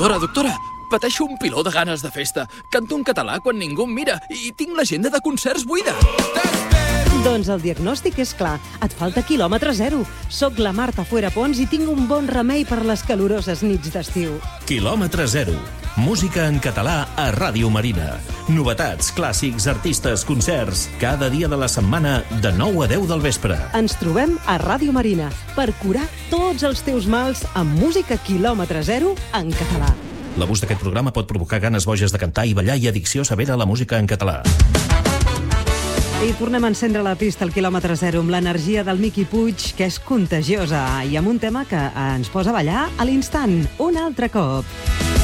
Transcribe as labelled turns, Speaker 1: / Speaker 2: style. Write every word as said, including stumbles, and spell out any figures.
Speaker 1: Doctora, doctora, pateixo un piló de ganes de festa. Canto en català quan ningú em mira i tinc l'agenda de concerts buida.
Speaker 2: Doncs el diagnòstic és clar. Et falta quilòmetre zero. Soc la Marta Fuera Pons i tinc un bon remei per les caloroses nits d'estiu.
Speaker 3: Quilòmetre zero. Música en català a Ràdio Marina. Novetats, clàssics, artistes, concerts. Cada dia de la setmana de nou a deu del vespre.
Speaker 2: Ens trobem a Ràdio Marina per curar tots els teus mals amb música quilòmetre zero en català.
Speaker 3: L'abús d'aquest programa pot provocar ganes boges de cantar i ballar i addicció severa a la música en català.
Speaker 2: I tornem a encendre la pista al quilòmetre zero amb l'energia del Miqui Puig, que és contagiosa, i amb un tema que ens posa a ballar a l'instant, un altre cop.